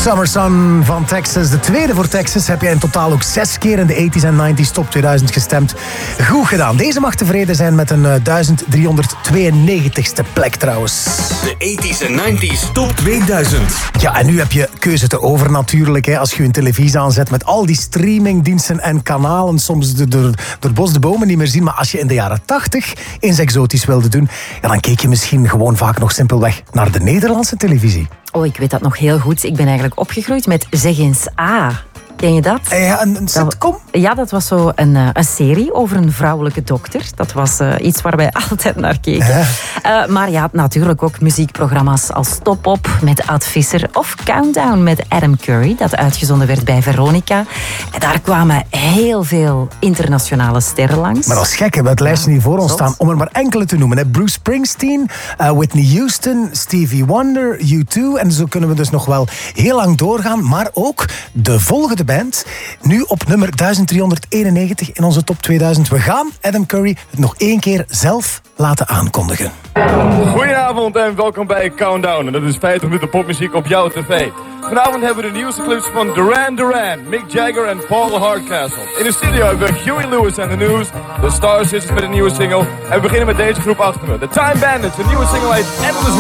Summer Sun van Texas. De tweede voor Texas. Heb jij in totaal ook 6 keer in de 80s en 90s top 2000 gestemd. Goed gedaan. Deze mag tevreden zijn met een 1392ste plek trouwens. De 80s en 90s top 2000. Ja, en nu heb je keuze te over natuurlijk. Hè, als je een televisie aanzet met al die streamingdiensten en kanalen. Soms door bos de bomen niet meer zien. Maar als je in de jaren 80 eens exotisch wilde doen, ja, dan keek je misschien gewoon vaak nog simpelweg naar de Nederlandse televisie. Oh, ik weet dat nog heel goed. Ik ben eigenlijk opgegroeid met Zeg eens A. Ken je dat? Ja, een sitcom? Ja, dat was zo een serie over een vrouwelijke dokter. Dat was iets waar wij altijd naar keken. Maar ja, natuurlijk ook muziekprogramma's als Top Op met Ad Visser of Countdown met Adam Curry, dat uitgezonden werd bij Veronica. En daar kwamen heel veel internationale sterren langs. Maar dat is gek, we hebben het lijstje hier voor ons staan, om er maar enkele te noemen. Hè. Bruce Springsteen, Whitney Houston, Stevie Wonder, U2. En zo kunnen we dus nog wel heel lang doorgaan. Maar ook de volgende band, nu op nummer 1391 in onze top 2000. We gaan Adam Curry het nog 1 keer zelf laten aankondigen. Goedenavond en welkom bij Countdown. En dat is 50 minuten popmuziek op jouw tv. Vanavond hebben we de nieuwste clips van Duran Duran, Mick Jagger en Paul Hardcastle. In de studio hebben we Huey Lewis en The News, The Star Sisters met een nieuwe single. En we beginnen met deze groep achter me. The Time Bandits, een nieuwe single heet Endless